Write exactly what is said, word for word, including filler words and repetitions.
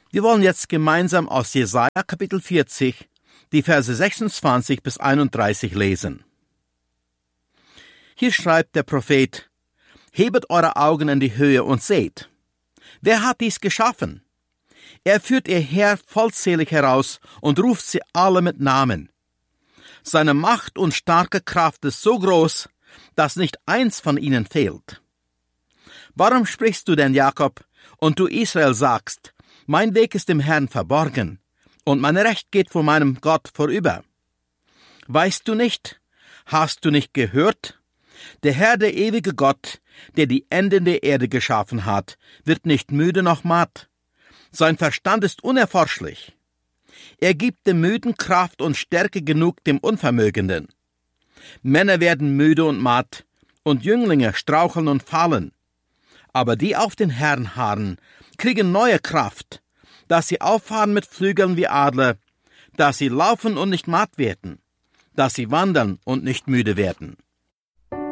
Wir wollen jetzt gemeinsam aus Jesaja Kapitel vierzig die Verse sechsundzwanzig bis einunddreißig lesen. Hier schreibt der Prophet: Hebet eure Augen in die Höhe und seht. Wer hat dies geschaffen? Er führt ihr Heer vollzählig heraus und ruft sie alle mit Namen. Seine Macht und starke Kraft ist so groß, dass nicht eins von ihnen fehlt. Warum sprichst du denn, Jakob, und du Israel sagst, mein Weg ist dem Herrn verborgen, und mein Recht geht vor meinem Gott vorüber? Weißt du nicht, hast du nicht gehört? Der Herr, der ewige Gott, der die Enden der Erde geschaffen hat, wird nicht müde noch matt. Sein Verstand ist unerforschlich. Er gibt dem Müden Kraft und Stärke genug dem Unvermögenden. Männer werden müde und matt, und Jünglinge straucheln und fallen. Aber die auf den Herrn harren, kriegen neue Kraft, dass sie auffahren mit Flügeln wie Adler, dass sie laufen und nicht matt werden, dass sie wandern und nicht müde werden.